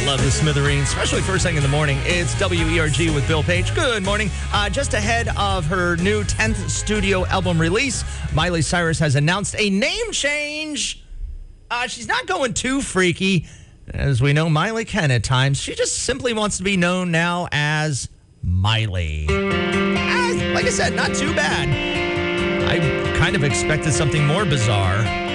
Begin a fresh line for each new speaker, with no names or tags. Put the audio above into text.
Love the Smithereens, especially first thing in the morning. It's WERG with Bill Page. Good morning. Just ahead of her new 10th studio album release, Miley Cyrus has announced a name change. She's not going too freaky. As we know, Miley can at times. She just simply wants to be known now as Miley. Like I said, not too bad. I kind of expected something more bizarre.